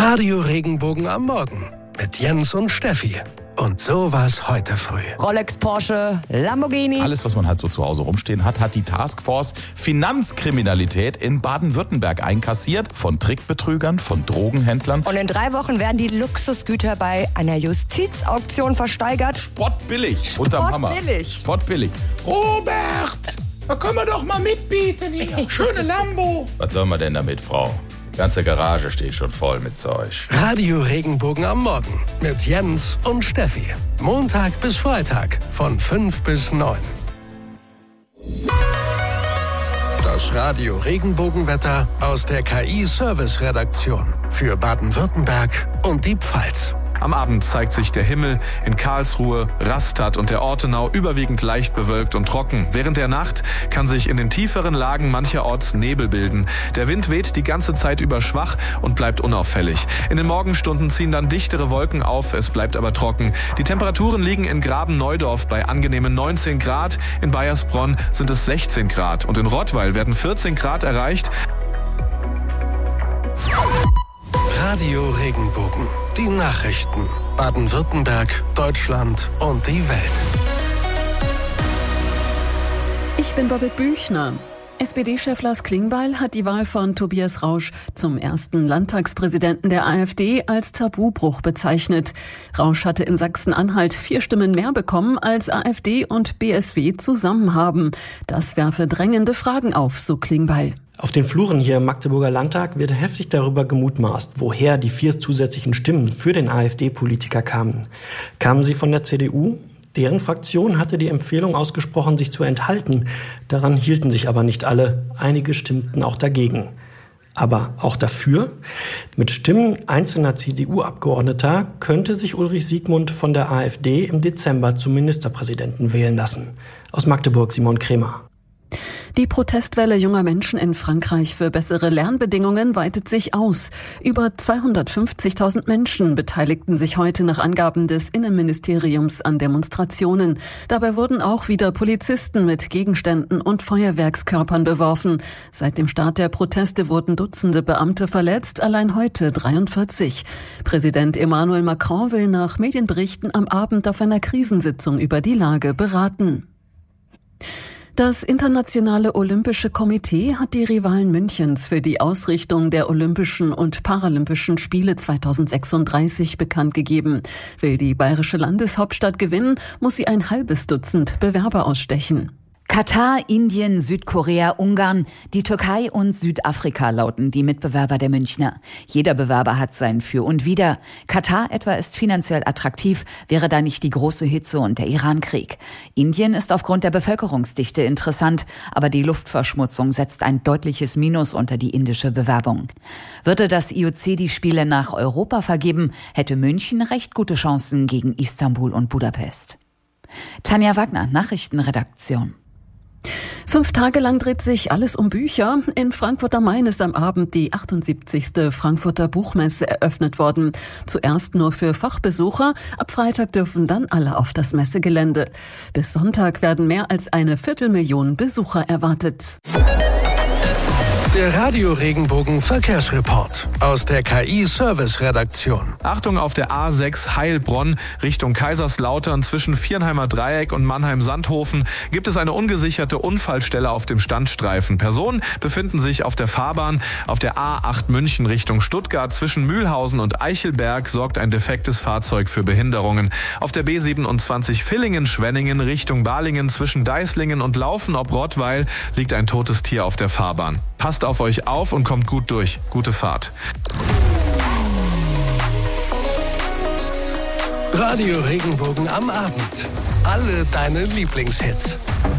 Radio Regenbogen am Morgen mit Jens und Steffi. Und so war's heute früh. Rolex, Porsche, Lamborghini. Alles, was man halt so zu Hause rumstehen hat, hat die Taskforce Finanzkriminalität in Baden-Württemberg einkassiert. Von Trickbetrügern, von Drogenhändlern. Und in 3 Wochen werden die Luxusgüter bei einer Justizauktion versteigert. Spottbillig. Unterm Hammer. Spottbillig. Robert, da können wir doch mal mitbieten hier. Schöne Lambo. Was sollen wir denn damit, Frau? Die ganze Garage steht schon voll mit Zeug. Radio Regenbogen am Morgen mit Jens und Steffi. Montag bis Freitag von 5 bis 9. Das Radio Regenbogenwetter aus der KI-Service-Redaktion für Baden-Württemberg und die Pfalz. Am Abend zeigt sich der Himmel in Karlsruhe, Rastatt und der Ortenau überwiegend leicht bewölkt und trocken. Während der Nacht kann sich in den tieferen Lagen mancherorts Nebel bilden. Der Wind weht die ganze Zeit über schwach und bleibt unauffällig. In den Morgenstunden ziehen dann dichtere Wolken auf, es bleibt aber trocken. Die Temperaturen liegen in Graben-Neudorf bei angenehmen 19 Grad, in Baiersbronn sind es 16 Grad und in Rottweil werden 14 Grad erreicht. Radio Regenbogen. Die Nachrichten. Baden-Württemberg, Deutschland und die Welt. Ich bin Bobbit Büchner. SPD-Chef Lars Klingbeil hat die Wahl von Tobias Rausch zum ersten Landtagspräsidenten der AfD als Tabubruch bezeichnet. Rausch hatte in Sachsen-Anhalt 4 Stimmen mehr bekommen, als AfD und BSW zusammen haben. Das werfe drängende Fragen auf, so Klingbeil. Auf den Fluren hier im Magdeburger Landtag wird heftig darüber gemutmaßt, woher die 4 zusätzlichen Stimmen für den AfD-Politiker kamen. Kamen sie von der CDU? Deren Fraktion hatte die Empfehlung ausgesprochen, sich zu enthalten. Daran hielten sich aber nicht alle. Einige stimmten auch dagegen. Aber auch dafür? Mit Stimmen einzelner CDU-Abgeordneter könnte sich Ulrich Siegmund von der AfD im Dezember zum Ministerpräsidenten wählen lassen. Aus Magdeburg Simon Kremer. Die Protestwelle junger Menschen in Frankreich für bessere Lernbedingungen weitet sich aus. Über 250.000 Menschen beteiligten sich heute nach Angaben des Innenministeriums an Demonstrationen. Dabei wurden auch wieder Polizisten mit Gegenständen und Feuerwerkskörpern beworfen. Seit dem Start der Proteste wurden Dutzende Beamte verletzt, allein heute 43. Präsident Emmanuel Macron will nach Medienberichten am Abend auf einer Krisensitzung über die Lage beraten. Das Internationale Olympische Komitee hat die Rivalen Münchens für die Ausrichtung der Olympischen und Paralympischen Spiele 2036 bekannt gegeben. Will die bayerische Landeshauptstadt gewinnen, muss sie ein halbes Dutzend Bewerber ausstechen. Katar, Indien, Südkorea, Ungarn, die Türkei und Südafrika lauten die Mitbewerber der Münchner. Jeder Bewerber hat sein Für und Wider. Katar etwa ist finanziell attraktiv, wäre da nicht die große Hitze und der Irankrieg. Indien ist aufgrund der Bevölkerungsdichte interessant, aber die Luftverschmutzung setzt ein deutliches Minus unter die indische Bewerbung. Würde das IOC die Spiele nach Europa vergeben, hätte München recht gute Chancen gegen Istanbul und Budapest. Tanja Wagner, Nachrichtenredaktion. 5 Tage lang dreht sich alles um Bücher. In Frankfurt am Main ist am Abend die 78. Frankfurter Buchmesse eröffnet worden. Zuerst nur für Fachbesucher. Ab Freitag dürfen dann alle auf das Messegelände. Bis Sonntag werden mehr als 250.000 Besucher erwartet. Der Radio Regenbogen Verkehrsreport aus der KI-Service-Redaktion. Achtung auf der A6 Heilbronn Richtung Kaiserslautern zwischen Viernheimer Dreieck und Mannheim-Sandhofen gibt es eine ungesicherte Unfallstelle auf dem Standstreifen. Personen befinden sich auf der Fahrbahn. Auf der A8 München Richtung Stuttgart zwischen Mühlhausen und Eichelberg sorgt ein defektes Fahrzeug für Behinderungen. Auf der B27 Villingen-Schwenningen Richtung Balingen zwischen Deislingen und Laufen ob Rottweil liegt ein totes Tier auf der Fahrbahn. Passt auf euch auf und kommt gut durch. Gute Fahrt. Radio Regenbogen am Abend. Alle deine Lieblingshits.